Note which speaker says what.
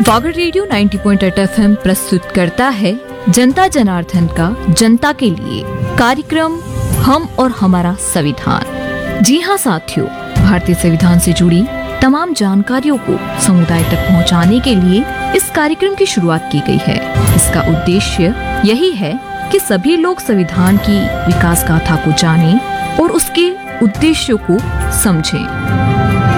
Speaker 1: Fogger radio 90.8 FM प्रस्तुत करता है जनता जनार्दन का जनता के लिए कार्यक्रम हम और हमारा संविधान। जी हाँ साथियों, भारतीय संविधान से जुड़ी तमाम जानकारियों को समुदाय तक पहुंचाने के लिए इस कार्यक्रम की शुरुआत की गई है। इसका उद्देश्य यही है कि सभी लोग संविधान की विकास गाथा को जानें और उसके उद्देश्यों को समझें।